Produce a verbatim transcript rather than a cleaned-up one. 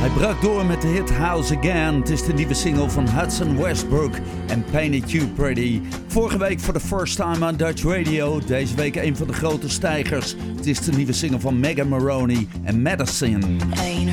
Hij brak door met de hit House Again. Het is de nieuwe single van Hudson Westbrook en Paint It You Pretty. Vorige week for the first time on Dutch Radio. Deze week een van de grote stijgers. Het is de nieuwe single van Megan Moroney en Madison.